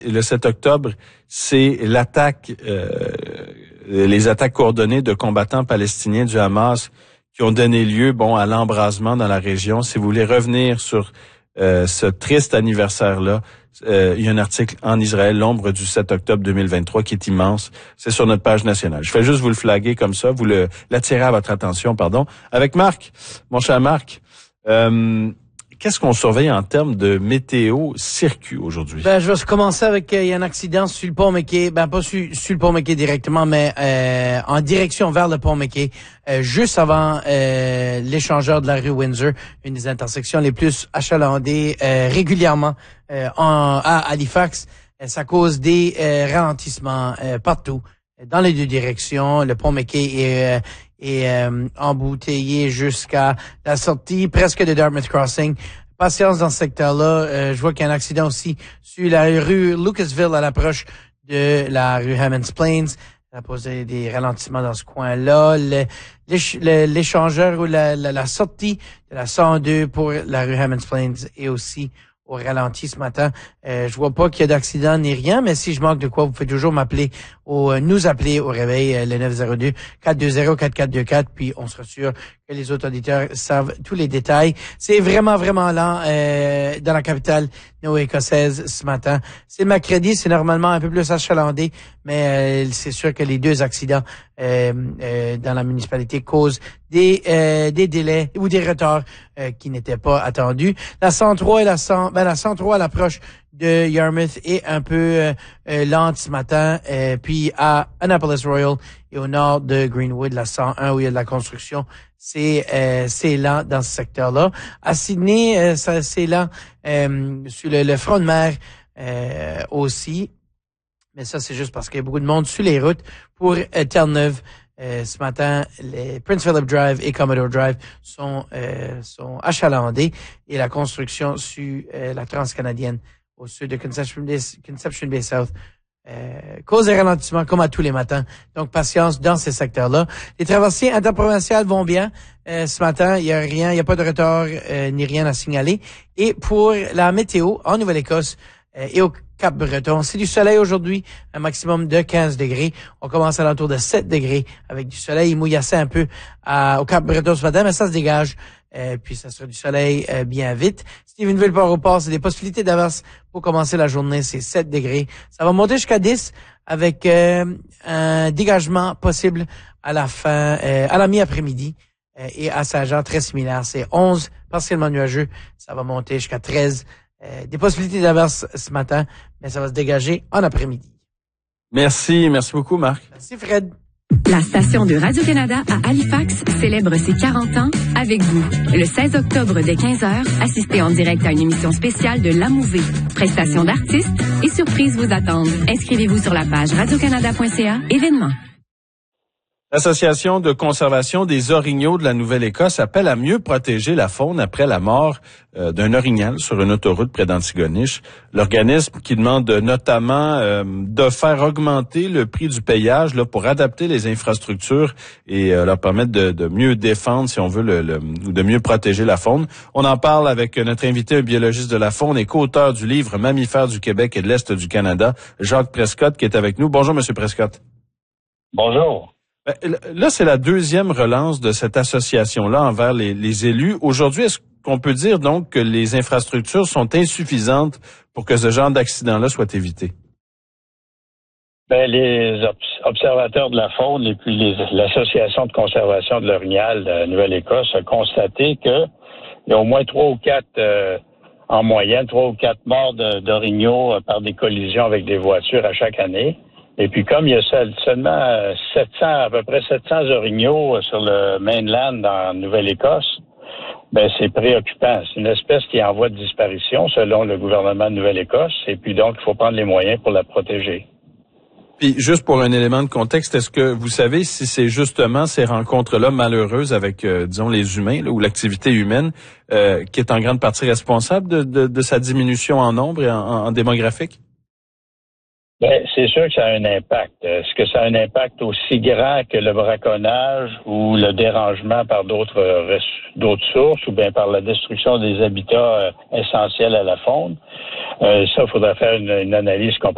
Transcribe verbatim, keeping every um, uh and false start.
Le sept octobre, c'est l'attaque, euh, les attaques coordonnées de combattants palestiniens du Hamas qui ont donné lieu, bon, à l'embrasement dans la région. Si vous voulez revenir sur euh, ce triste anniversaire-là, euh, il y a un article en Israël, l'ombre du sept octobre deux mille vingt-trois, qui est immense. C'est sur notre page nationale. Je fais juste vous le flaguer comme ça, vous le l'attirer à votre attention, pardon. Avec Marc, mon cher Marc. Euh, Qu'est-ce qu'on surveille en termes de météo circuit aujourd'hui? Ben, je vais commencer avec, euh, il y a un accident sur le pont McKay, ben pas sur, sur le pont McKay directement, mais euh, en direction vers le pont McKay, euh, juste avant euh, l'échangeur de la rue Windsor, une des intersections les plus achalandées euh, régulièrement euh, en, à Halifax. Euh, ça cause des euh, ralentissements euh, partout, dans les deux directions. Le pont McKay est... Euh, et euh, embouteillé jusqu'à la sortie presque de Dartmouth Crossing. Patience dans ce secteur-là. Euh, je vois qu'il y a un accident aussi sur la rue Lucasville à l'approche de la rue Hammonds Plains. Ça a posé des ralentissements dans ce coin-là. Le, le, l'échangeur ou la, la, la sortie de la cent deux pour la rue Hammonds Plains est aussi au ralenti ce matin. Euh, je vois pas qu'il y a d'accident ni rien, mais si je manque de quoi, vous pouvez toujours m'appeler ou euh, nous appeler au réveil euh, le neuf zéro deux, quatre deux zéro, quatre quatre deux quatre, puis on sera sûr que les autres auditeurs savent tous les détails. C'est vraiment, vraiment lent euh, dans la capitale néo-écossaise ce matin. C'est mercredi, c'est normalement un peu plus achalandé, mais euh, c'est sûr que les deux accidents euh, euh, dans la municipalité causent des euh, des délais ou des retards euh, qui n'étaient pas attendus. La cent trois et la cent, ben la cent trois à l'approche de Yarmouth est un peu euh, euh, lente ce matin, euh, puis à Annapolis Royal et au nord de Greenwood, la cent un où il y a de la construction, c'est euh, c'est lent dans ce secteur-là. À Sydney, euh, ça, c'est lent euh, sur le, le front de mer euh, aussi, mais ça c'est juste parce qu'il y a beaucoup de monde sur les routes. Pour euh, Terre-Neuve, euh, ce matin, les Prince Philip Drive et Commodore Drive sont euh, sont achalandés et la construction sur euh, la transcanadienne au sud de Conception Bay, Conception Bay South euh, cause des ralentissements comme à tous les matins. Donc, patience dans ces secteurs-là. Les traversiers interprovinciales vont bien. Euh, ce matin, il y a rien, il n'y a pas de retard euh, ni rien à signaler. Et pour la météo, en Nouvelle-Écosse euh, et au Cap-Breton, c'est du soleil aujourd'hui, un maximum de quinze degrés. On commence à l'entour de sept degrés avec du soleil. Il mouillassait un peu à, au Cap-Breton ce matin, mais ça se dégage. Euh, puis ça sera du soleil euh, bien vite. Stephenville Port-au-Port, c'est des possibilités d'averse pour commencer la journée, c'est sept degrés. Ça va monter jusqu'à dix avec euh, un dégagement possible à la fin, euh, à la mi-après-midi. Euh, et à Saint-Jean, très similaire, c'est onze, partiellement nuageux. Ça va monter jusqu'à treize. Euh, des possibilités d'averse ce matin, mais ça va se dégager en après-midi. Merci, merci beaucoup Marc. Merci Fred. La station de Radio-Canada à Halifax célèbre ses quarante ans avec vous. Le seize octobre dès quinze heures, assistez en direct à une émission spéciale de l'Amouvée. Prestations d'artistes et surprises vous attendent. Inscrivez-vous sur la page radiocanada point c a, événements. L'Association de conservation des orignaux de la Nouvelle-Écosse appelle à mieux protéger la faune après la mort euh, d'un orignal sur une autoroute près d'Antigonish. L'organisme qui demande notamment euh, de faire augmenter le prix du payage là, pour adapter les infrastructures et euh, leur permettre de, de mieux défendre, si on veut, le, le, de mieux protéger la faune. On en parle avec notre invité, un biologiste de la faune et co-auteur du livre Mammifères du Québec et de l'Est du Canada, Jacques Prescott, qui est avec nous. Bonjour, Monsieur Prescott. Bonjour. Là, c'est la deuxième relance de cette association-là envers les, les élus. Aujourd'hui, est-ce qu'on peut dire donc que les infrastructures sont insuffisantes pour que ce genre d'accident-là soit évité? Ben, les observateurs de la faune et puis les, l'Association de conservation de l'orignal de Nouvelle-Écosse a constaté qu'il y a au moins trois ou quatre, euh, en moyenne, trois ou quatre morts de, d'orignaux par des collisions avec des voitures à chaque année. Et puis, comme il y a seulement sept cents, à peu près sept cents orignaux sur le mainland en Nouvelle-Écosse, ben c'est préoccupant. C'est une espèce qui est en voie de disparition, selon le gouvernement de Nouvelle-Écosse. Et puis, donc, il faut prendre les moyens pour la protéger. Puis, juste pour un élément de contexte, est-ce que vous savez si c'est justement ces rencontres-là malheureuses avec, euh, disons, les humains, là, ou l'activité humaine, euh, qui est en grande partie responsable de, de, de sa diminution en nombre et en, en démographique? Ben, c'est sûr que ça a un impact. Est-ce que ça a un impact aussi grand que le braconnage ou le dérangement par d'autres d'autres sources ou bien par la destruction des habitats essentiels à la faune? Euh, ça, il faudrait faire une, une analyse comparative.